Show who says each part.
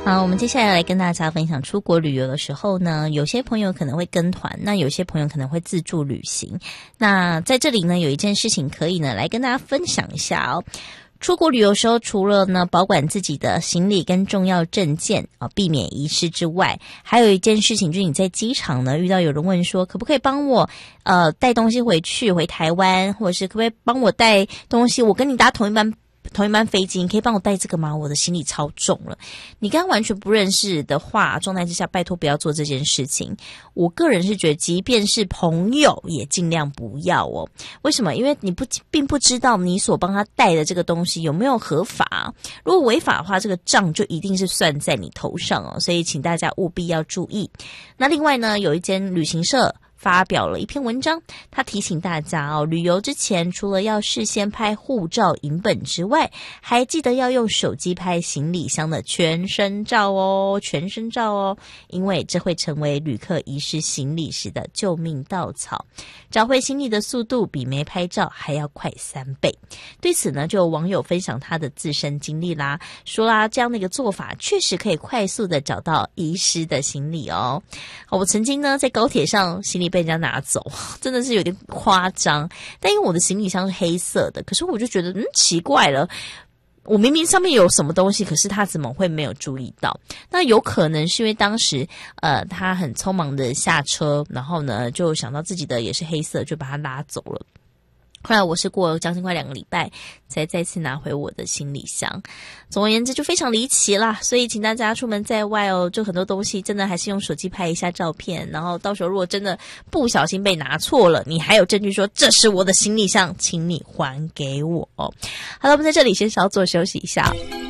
Speaker 1: 好，我们接下来跟大家分享出国旅游的时候呢，有些朋友可能会跟团，那有些朋友可能会自助旅行。那在这里呢，有一件事情可以呢来跟大家分享一下哦。出国旅游的时候，除了呢保管自己的行李跟重要证件避免遗失之外，还有一件事情就是你在机场呢遇到有人问说，可不可以帮我带东西回台湾，或者是可不可以帮我带东西，我跟你搭同一班飞机，你可以帮我带这个吗？我的行李超重了。你跟他完全不认识的话，状态之下，拜托不要做这件事情。我个人是觉得，即便是朋友，也尽量不要哦。为什么？因为你并不知道你所帮他带的这个东西有没有合法。如果违法的话，这个账就一定是算在你头上哦。所以，请大家务必要注意。那另外呢，有一间旅行社发表了一篇文章，他提醒大家哦，旅游之前除了要事先拍护照影本之外，还记得要用手机拍行李箱的全身照哦，因为这会成为旅客遗失行李时的救命稻草，找回行李的速度比没拍照还要快3倍。对此呢，就有网友分享他的自身经历啦，说啦，这样的一个做法确实可以快速的找到遗失的行李哦。我曾经呢在高铁上行李被人家拿走，真的是有点夸张。但因为我的行李箱是黑色的，可是我就觉得奇怪了，我明明上面有什么东西，可是他怎么会没有注意到？那有可能是因为当时他很匆忙的下车，然后呢就想到自己的也是黑色，就把他拉走了。后来我是过将近快2个礼拜才再次拿回我的行李箱。总而言之就非常离奇啦，所以请大家出门在外哦，就很多东西真的还是用手机拍一下照片，然后到时候如果真的不小心被拿错了，你还有证据说这是我的行李箱，请你还给我哦。好了，我们在这里先稍作休息一下。